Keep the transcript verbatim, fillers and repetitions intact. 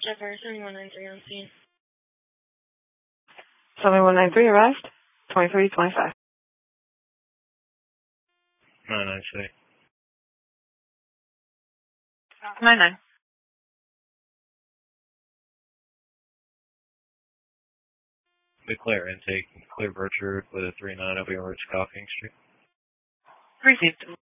Jetfire seven one nine three on scene. seven one nine three arrived. twenty-three twenty-five. nine nine City. nine nine. Declare intake. Clear Birch Road with a three nine over Rich Coffee Street. Received.